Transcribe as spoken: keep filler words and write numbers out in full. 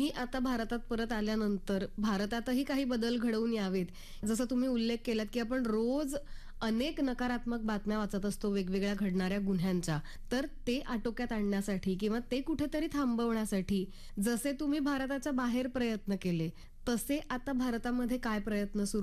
तुम्ही आता भारतात परत आल्यानंतर भारतातही काही बदल घडवून यावेत. जसं तुम्ही उल्लेख केलात, की आपण रोज अनेक नकारात्मक बातम्या वाचत असतो वेगवेगळ्या घडणाऱ्या गुन्ह्यांच्या. तर ते आटोक्यात आणण्यासाठी किंवा ते कुठेतरी थांबवण्यासाठी जसे तुम्ही भारताच्या बाहेर प्रयत्न केले, तसे आता भारतामध्ये काय प्रयत्न सुरू